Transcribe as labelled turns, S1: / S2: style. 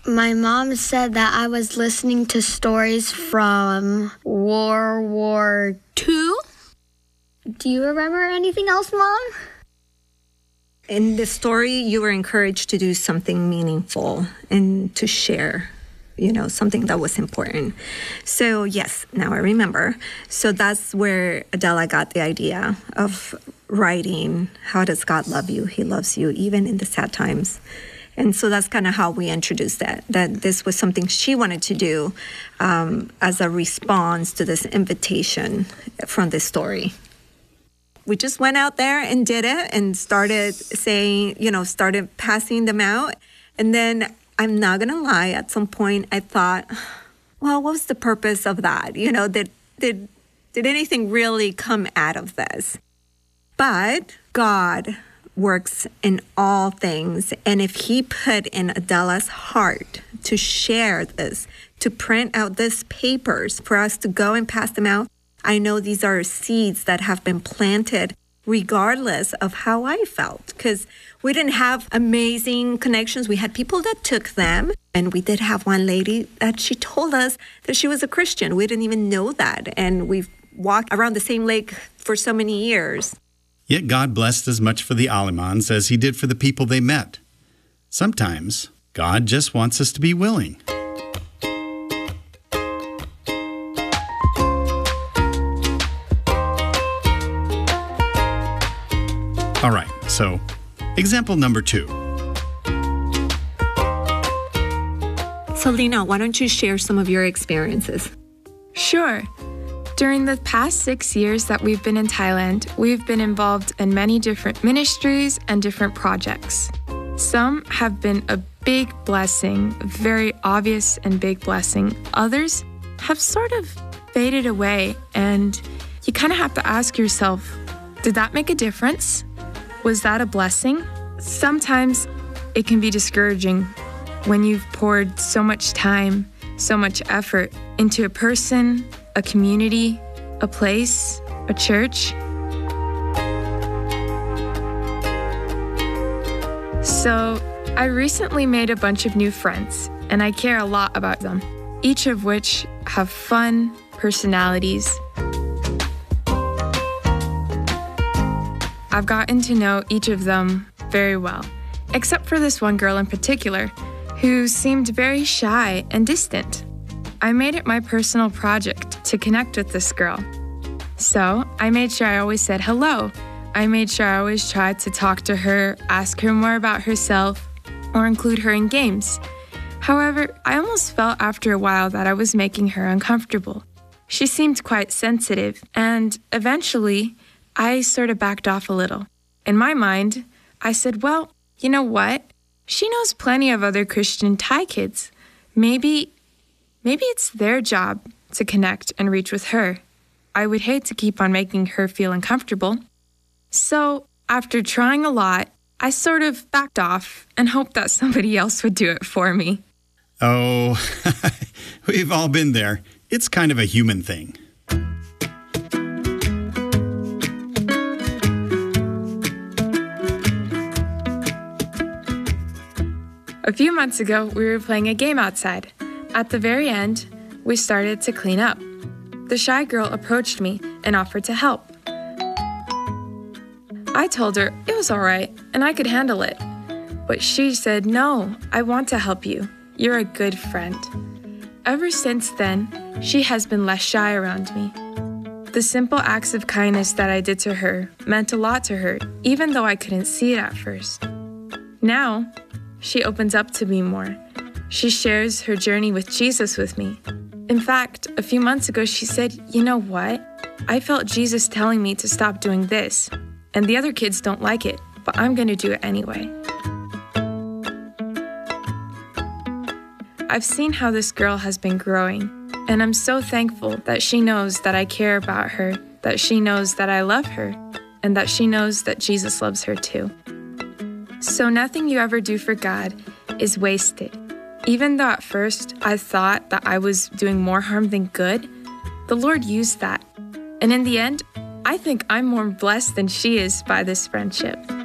S1: My mom said that I was listening to stories from World War II. Do you remember anything else, Mom?
S2: In the story, you were encouraged to do something meaningful and to share, something that was important. So yes, now I remember. So that's where Adela got the idea of writing, How Does God Love You? He loves you, even in the sad times. And so that's kind of how we introduced that this was something she wanted to do as a response to this invitation from this story. We just went out there and did it and started saying, started passing them out. And then I'm not going to lie, at some point I thought, well, what was the purpose of that? Did anything really come out of this? But God works in all things. And if he put in Adela's heart to share this, to print out these papers for us to go and pass them out, I know these are seeds that have been planted regardless of how I felt, because we didn't have amazing connections. We had people that took them, and we did have one lady that she told us that she was a Christian. We didn't even know that, and we've walked around the same lake for so many years.
S3: Yet God blessed as much for the Alemans as he did for the people they met. Sometimes God just wants us to be willing. All right, so example number 2.
S2: So Lena, why don't you share some of your experiences?
S4: Sure. During the past 6 years that we've been in Thailand, we've been involved in many different ministries and different projects. Some have been a big blessing, very obvious and big blessing. Others have sort of faded away, and you kind of have to ask yourself, did that make a difference? Was that a blessing? Sometimes it can be discouraging when you've poured so much time, so much effort into a person, a community, a place, a church. So I recently made a bunch of new friends, and I care a lot about them, each of which have fun personalities. I've gotten to know each of them very well, except for this one girl in particular, who seemed very shy and distant. I made it my personal project to connect with this girl. So I made sure I always said hello. I made sure I always tried to talk to her, ask her more about herself, or include her in games. However, I almost felt after a while that I was making her uncomfortable. She seemed quite sensitive, and eventually, I sort of backed off a little. In my mind, I said, well, you know what? She knows plenty of other Christian Thai kids. Maybe it's their job to connect and reach with her. I would hate to keep on making her feel uncomfortable. So, after trying a lot, I sort of backed off and hoped that somebody else would do it for me.
S3: Oh, we've all been there. It's kind of a human thing.
S4: A few months ago, we were playing a game outside. At the very end, we started to clean up. The shy girl approached me and offered to help. I told her it was all right and I could handle it. But she said, no, I want to help you. You're a good friend. Ever since then, she has been less shy around me. The simple acts of kindness that I did to her meant a lot to her, even though I couldn't see it at first. Now, she opens up to me more. She shares her journey with Jesus with me. In fact, a few months ago, she said, you know what? I felt Jesus telling me to stop doing this, and the other kids don't like it, but I'm going to do it anyway. I've seen how this girl has been growing, and I'm so thankful that she knows that I care about her, that she knows that I love her, and that she knows that Jesus loves her too. So nothing you ever do for God is wasted. Even though at first I thought that I was doing more harm than good, the Lord used that. And in the end, I think I'm more blessed than she is by this friendship.